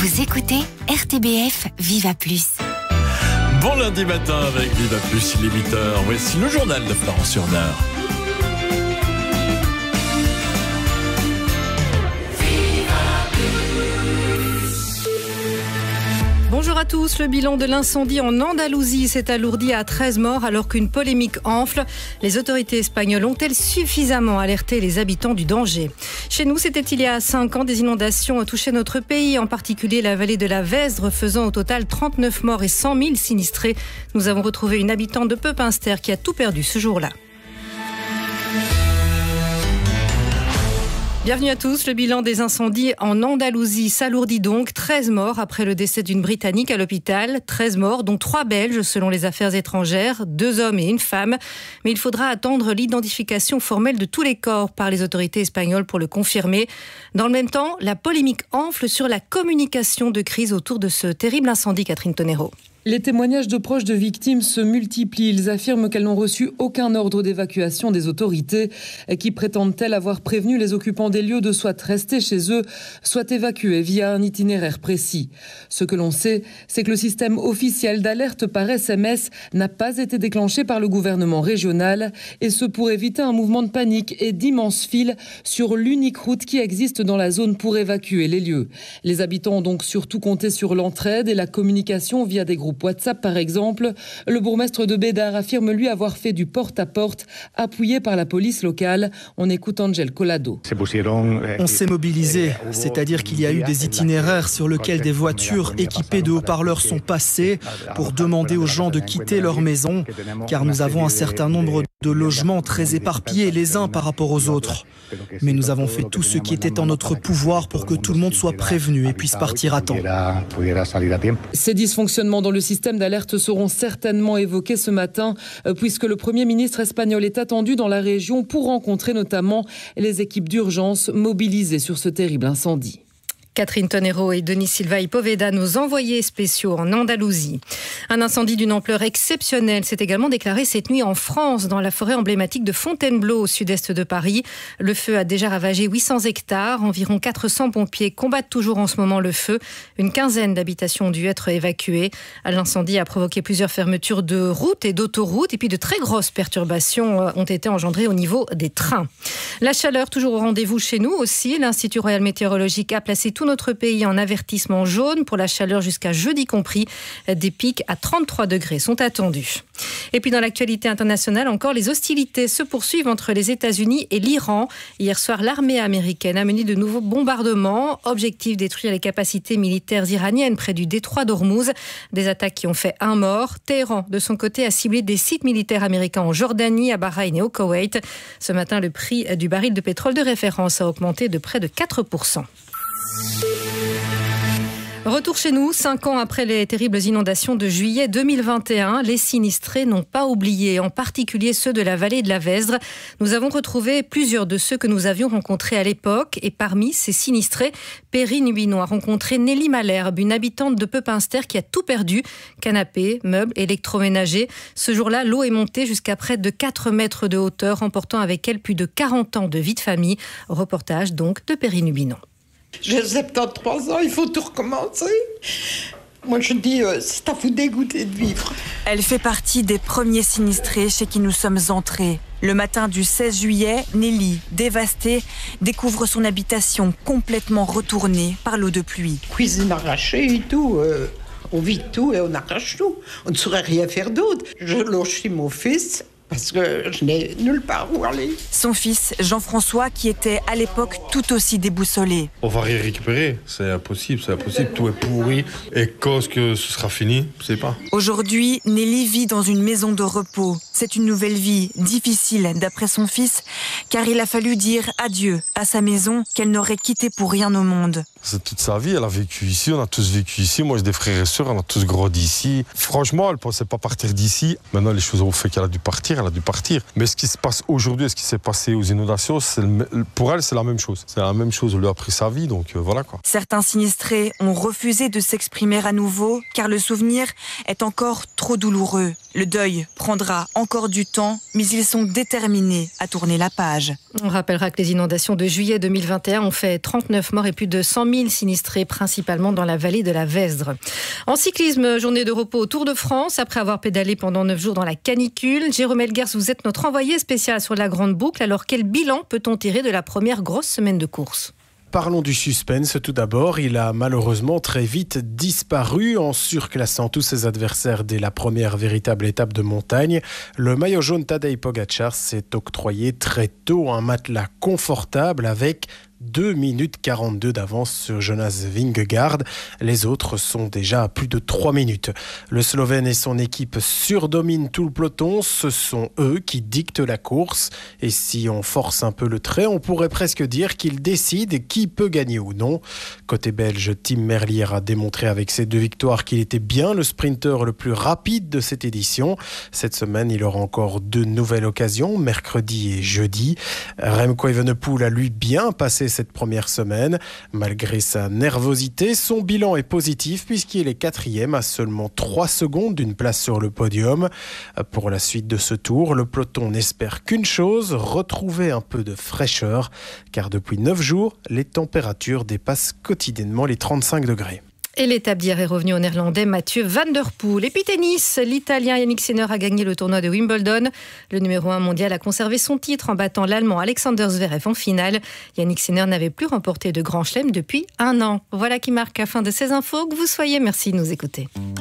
Vous écoutez RTBF Viva Plus. Bon lundi matin avec Viva Plus, il est 8h. Voici le journal de Florence Urner. Bonjour à tous. Le bilan de l'incendie en Andalousie s'est alourdi à 13 morts alors qu'une polémique enfle. Les autorités espagnoles ont-elles suffisamment alerté les habitants du danger ? Chez nous, c'était il y a 5 ans. Des inondations ont touché notre pays, en particulier la vallée de la Vesdre, faisant au total 39 morts et 100 000 sinistrés. Nous avons retrouvé une habitante de Pepinster qui a tout perdu ce jour-là. Bienvenue à tous. Le bilan des incendies en Andalousie s'alourdit donc. 13 morts après le décès d'une Britannique à l'hôpital. 13 morts, dont 3 Belges selon les affaires étrangères, 2 hommes et une femme. Mais il faudra attendre l'identification formelle de tous les corps par les autorités espagnoles pour le confirmer. Dans le même temps, la polémique enfle sur la communication de crise autour de ce terrible incendie, Catherine Tonero. Les témoignages de proches de victimes se multiplient. Ils affirment qu'elles n'ont reçu aucun ordre d'évacuation des autorités qui prétendent-elles avoir prévenu les occupants des lieux de soit rester chez eux, soit évacuer via un itinéraire précis. Ce que l'on sait, c'est que le système officiel d'alerte par SMS n'a pas été déclenché par le gouvernement régional, et ce pour éviter un mouvement de panique et d'immenses files sur l'unique route qui existe dans la zone pour évacuer les lieux. Les habitants ont donc surtout compté sur l'entraide et la communication via des groupes WhatsApp par exemple. Le bourgmestre de Bédard affirme lui avoir fait du porte-à-porte, appuyé par la police locale. On écoute Angel Collado. On s'est mobilisé, c'est-à-dire qu'il y a eu des itinéraires sur lesquels des voitures équipées de haut-parleurs sont passées pour demander aux gens de quitter leur maison, car nous avons un certain nombre de logements très éparpillés les uns par rapport aux autres. Mais nous avons fait tout ce qui était en notre pouvoir pour que tout le monde soit prévenu et puisse partir à temps. Ces dysfonctionnements dans le système d'alerte seront certainement évoqués ce matin, puisque le Premier ministre espagnol est attendu dans la région pour rencontrer notamment les équipes d'urgence mobilisées sur ce terrible incendie. Catherine Tonero et Denis Silva y Poveda, nos envoyés spéciaux en Andalousie. Un incendie d'une ampleur exceptionnelle s'est également déclaré cette nuit en France, dans la forêt emblématique de Fontainebleau, au sud-est de Paris. Le feu a déjà ravagé 800 hectares. Environ 400 pompiers combattent toujours en ce moment le feu. Une quinzaine d'habitations ont dû être évacuées. L'incendie a provoqué plusieurs fermetures de routes et d'autoroutes. Et puis de très grosses perturbations ont été engendrées au niveau des trains. La chaleur toujours au rendez-vous chez nous aussi. L'Institut Royal Météorologique a placé tout notre pays en avertissement jaune pour la chaleur jusqu'à jeudi compris. Des pics à 33 degrés sont attendus. Et puis dans l'actualité internationale encore, les hostilités se poursuivent entre les États-Unis et l'Iran. Hier soir, l'armée américaine a mené de nouveaux bombardements. Objectif, détruire les capacités militaires iraniennes près du détroit d'Ormuz. Des attaques qui ont fait 1 mort. Téhéran, de son côté, a ciblé des sites militaires américains en Jordanie, à Bahreïn et au Koweït. Ce matin, le prix du baril de pétrole de référence a augmenté de près de 4%. Retour chez nous, 5 ans après les terribles inondations de juillet 2021, les sinistrés n'ont pas oublié, en particulier ceux de la vallée de la Vesdre. Nous avons retrouvé plusieurs de ceux que nous avions rencontrés à l'époque, et parmi ces sinistrés, Perrine Hubinon a rencontré Nelly Malherbe, une habitante de Pepinster qui a tout perdu, canapés, meubles, électroménagers. Ce jour-là, l'eau est montée jusqu'à près de 4 mètres de hauteur, emportant avec elle plus de 40 ans de vie de famille. Reportage donc de Perrine Hubinon. J'ai 73 ans, il faut tout recommencer. Moi, je dis, c'est à vous dégoûter de vivre. Elle fait partie des premiers sinistrés chez qui nous sommes entrés. Le matin du 16 juillet, Nelly, dévastée, découvre son habitation complètement retournée par l'eau de pluie. Cuisine arrachée et tout. On vide tout et on arrache tout. On ne saurait rien faire d'autre. Je loge chez mon fils. Parce que je n'ai nulle part où aller. Son fils, Jean-François, qui était à l'époque tout aussi déboussolé. On va rien récupérer, c'est impossible, tout est pourri. Et quand est-ce que ce sera fini, je sais pas. Aujourd'hui, Nelly vit dans une maison de repos. C'est une nouvelle vie, difficile d'après son fils, car il a fallu dire adieu à sa maison qu'elle n'aurait quittée pour rien au monde. C'est toute sa vie, elle a vécu ici, on a tous vécu ici. Moi j'ai des frères et sœurs, on a tous grandi ici. Franchement, elle pensait pas partir d'ici. Maintenant les choses ont fait qu'elle a dû partir. Mais ce qui se passe aujourd'hui, ce qui s'est passé aux inondations, pour elle c'est la même chose. C'est la même chose, on lui a pris sa vie, donc voilà quoi. Certains sinistrés ont refusé de s'exprimer à nouveau, car le souvenir est encore trop douloureux. Le deuil prendra encore du temps, mais ils sont déterminés à tourner la page. On rappellera que les inondations de juillet 2021 ont fait 39 morts et plus de 100 000 000 sinistrés, principalement dans la vallée de la Vesdre. En cyclisme, journée de repos au Tour de France. Après avoir pédalé pendant 9 jours dans la canicule, Jérôme Elgers, vous êtes notre envoyé spécial sur la Grande Boucle. Alors, quel bilan peut-on tirer de la première grosse semaine de course ? Parlons du suspense tout d'abord. Il a malheureusement très vite disparu en surclassant tous ses adversaires dès la première véritable étape de montagne. Le maillot jaune Tadej Pogačar s'est octroyé très tôt un matelas confortable avec 2 minutes 42 d'avance sur Jonas Vingegaard. Les autres sont déjà à plus de 3 minutes. Le Slovène et son équipe surdominent tout le peloton. Ce sont eux qui dictent la course. Et si on force un peu le trait, on pourrait presque dire qu'ils décident qui peut gagner ou non. Côté belge, Tim Merlier a démontré avec ses 2 victoires qu'il était bien le sprinter le plus rapide de cette édition. Cette semaine, il aura encore 2 nouvelles occasions, mercredi et jeudi. Remco Evenepoel a lui bien passé cette première semaine. Malgré sa nervosité, son bilan est positif puisqu'il est 4e à seulement 3 secondes d'une place sur le podium. Pour la suite de ce tour, le peloton n'espère qu'une chose, retrouver un peu de fraîcheur, car depuis 9 jours, les températures dépassent quotidiennement les 35 degrés. Et l'étape d'hier est revenue au néerlandais Mathieu Van Der Poel. Et puis tennis, l'Italien Yannick Sinner a gagné le tournoi de Wimbledon. Le numéro 1 mondial a conservé son titre en battant l'Allemand Alexander Zverev en finale. Yannick Sinner n'avait plus remporté de grand chelem depuis 1 an. Voilà qui marque la fin de ces infos. Que vous soyez, merci de nous écouter.